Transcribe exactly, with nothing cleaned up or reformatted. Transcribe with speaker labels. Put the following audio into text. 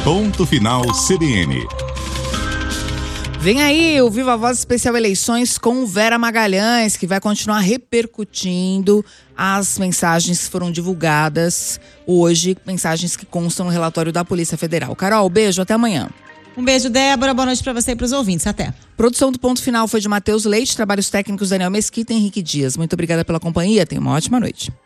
Speaker 1: Ponto Final C B N.
Speaker 2: Vem aí o Viva Voz Especial Eleições com Vera Magalhães, que vai continuar repercutindo as mensagens que foram divulgadas hoje, mensagens que constam no relatório da Polícia Federal. Carol, beijo, até amanhã.
Speaker 3: Um beijo, Débora, boa noite para você e para os ouvintes, até.
Speaker 2: Produção do Ponto Final foi de Matheus Leite, trabalhos técnicos Daniel Mesquita e Henrique Dias. Muito obrigada pela companhia, tenha uma ótima noite.